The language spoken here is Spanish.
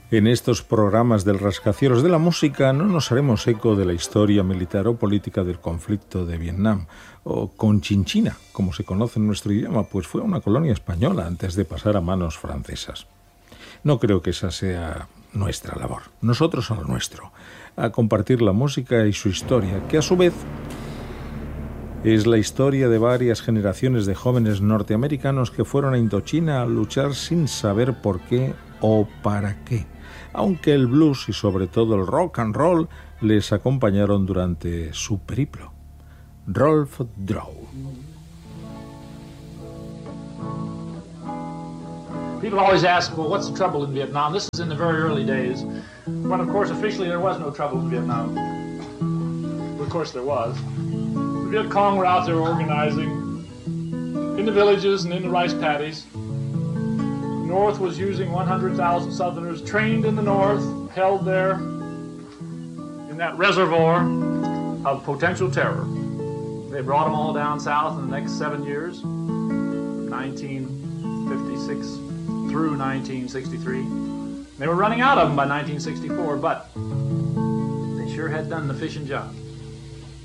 En estos programas del Rascacielos de la Música no nos haremos eco de la historia militar o política del conflicto de Vietnam, o Conchinchina, como se conoce en nuestro idioma, pues fue una colonia española antes de pasar a manos francesas. No creo que esa sea nuestra labor, nosotros a lo nuestro, a compartir la música y su historia, que a su vez es la historia de varias generaciones de jóvenes norteamericanos que fueron a Indochina a luchar sin saber por qué o para qué, aunque el blues y sobre todo el rock and roll les acompañaron durante su periplo. Rolf Drow. People always ask, well, what's the trouble in Vietnam? This is in the very early days, when, of course, officially there was no trouble in Vietnam. But of course there was. The Viet Cong were out there organizing in the villages and in the rice paddies. The North was using 100,000 Southerners trained in the North, held there in that reservoir of potential terror. They brought them all down south in the next 7 years, 1956 through 1963. They were running out of them by 1964, but they sure had done the fishing job.